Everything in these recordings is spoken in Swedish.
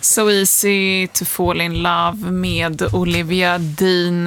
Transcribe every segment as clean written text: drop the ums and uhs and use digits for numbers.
So Easy to Fall in Love med Olivia Dean.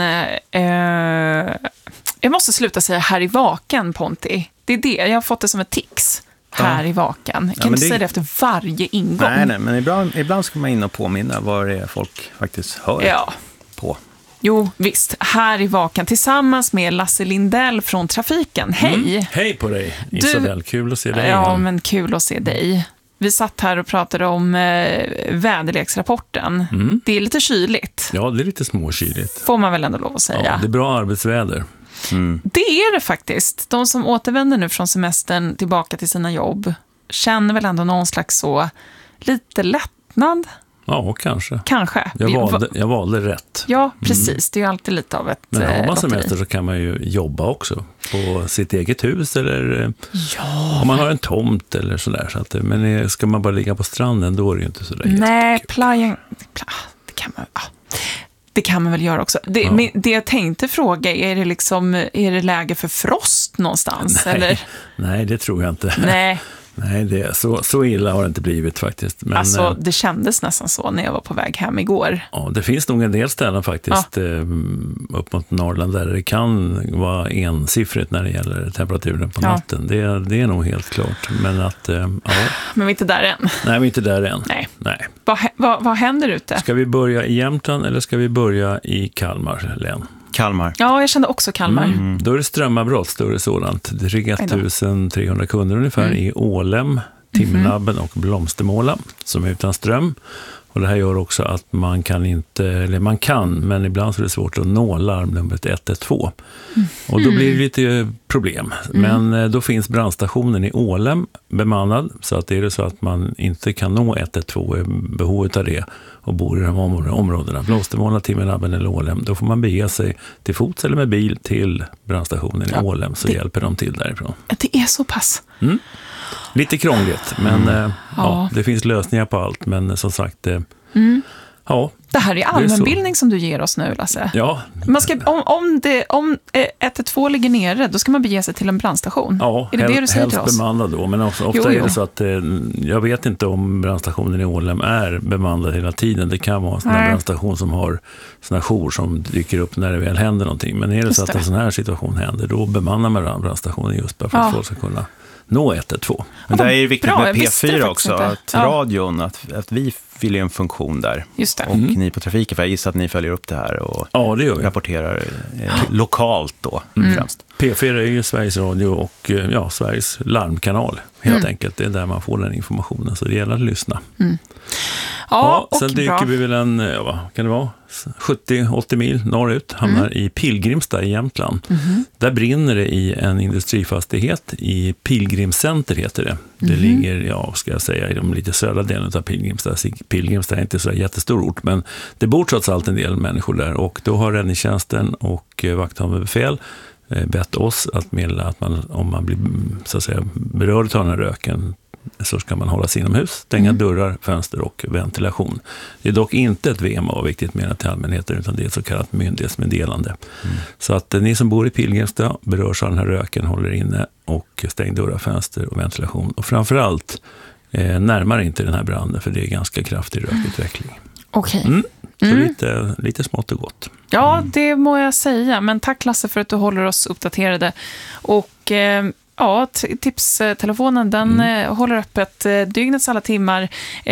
Jag måste sluta säga här i vaken, Ponti. Det är det, jag har fått det som ett tics. Här i vaken. Jag kan inte säga det efter varje ingång. Nej, men ibland ska man in och påminna vad det är folk faktiskt hör på. Jo, visst. Här i vaken tillsammans med Lasse Lindell från Trafiken. Hej! Hej på dig, Isabel. Kul att se dig. Ja, men kul att se dig. Vi satt här och pratade om väderleksrapporten. Det är lite kyligt. Ja, det är lite småkyligt. Får man väl ändå lov att säga. Ja, det är bra arbetsväder. Det är det faktiskt. De som återvänder nu från semestern tillbaka till sina jobb känner väl ändå någon slags så lite lättnad. Ja, kanske. Kanske. Jag valde rätt. Ja, precis. Det är ju alltid lite av ett Men har man semester lotteri. så kan man ju jobba också på sitt eget hus eller om man har en tomt eller sådär. Så att, men ska man bara ligga på stranden, då är det ju inte så där. Nej, plajen... Det kan man väl göra också. Men det jag tänkte fråga, är det läge för frost någonstans? Nej, eller? Nej, det tror jag inte. Nej. Nej, så illa har det inte blivit faktiskt. Men, alltså, det kändes nästan så när jag var på väg hem igår. Ja, det finns nog en del ställen faktiskt upp mot Norrland där det kan vara ensiffrigt när det gäller temperaturen på natten. Det är nog helt klart. Men Men vi är inte där än. Nej, vi är inte där än. Nej. Vad händer ute? Ska vi börja i Jämtland eller ska vi börja i Kalmar län? Kalmar. Ja, jag kände också Kalmar. Då är det strömavbrott, större sådant. Det är 1300 kunder ungefär i Ålem, Timmernabben och Blomstermåla som är utan ström. Och det här gör också att man kan, men ibland så är det svårt att nå larmnumret 112. Och då blir det lite problem. Men då finns brandstationen i Ålem bemannad, så att är det så att man inte kan nå 112 i behovet av det och bor i de områdena, Blomstermåla, Timmernabben eller Ålem, då får man bege sig till fots eller med bil till brandstationen i Ålem, så hjälper de till därifrån. Det är så pass. Lite krångligt, men det finns lösningar på allt. Men som sagt, det här är allmänbildning som du ger oss nu, Lasse. Ja. Man ska, om 112 ligger nere, då ska man bege sig till en brandstation. Ja, är det du säger till oss? Bemannad då. Men ofta är det så att jag vet inte om brandstationen i Ålem är bemannad hela tiden. Det kan vara en sån här brandstation som har såna jour som dyker upp när det väl händer någonting. Men är det så att en sån här situation händer, då bemannar man brandstationen just bara för att folk ska kunna nå 112. Men det är ju viktigt med P4 också, att radion, att vi fyller en funktion där. Just det. Och ni på Trafiken, för jag gissar att ni följer upp det här och det gör vi. Rapporterar lokalt då främst. P4 är ju Sveriges Radio och Sveriges larmkanal helt enkelt. Det är där man får den informationen, så det gäller att lyssna. Sen dyker vi väl vad kan det vara? 70-80 mil norrut, hamnar i Pilgrimstad i Jämtland. Där brinner det i en industrifastighet i Pilgrimscenter heter det. Det ligger, ska jag säga, i de lite södra delen av Pilgrimstad. Pilgrimstad är inte så jättestor ort, men det bor trots allt en del människor där. Och då har räddningstjänsten och vakthavande befäl bett oss att meddela att om man blir så att säga berörd av den här röken, så ska man hålla sig inomhus, stänga dörrar, fönster och ventilation. Det är dock inte ett VMA, viktigt mer till allmänheten, utan det är ett så kallat myndighetsmeddelande. Så att ni som bor i Pilgrimstad berörs av den här röken, håller inne och stäng dörrar, fönster och ventilation. Och framförallt närmar inte den här branden, för det är ganska kraftig rökutveckling. Okej. Så lite smått och gott. Ja, det må jag säga. Men tack Lasse för att du håller oss uppdaterade. Och tipstelefonen den håller öppet dygnets alla timmar.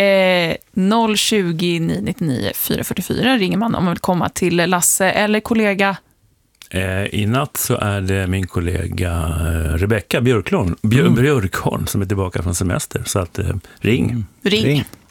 020 999 444 ringer man om man vill komma till Lasse eller kollega. I natt så är det min kollega Rebecka Björkholm som är tillbaka från semester. Så att ring.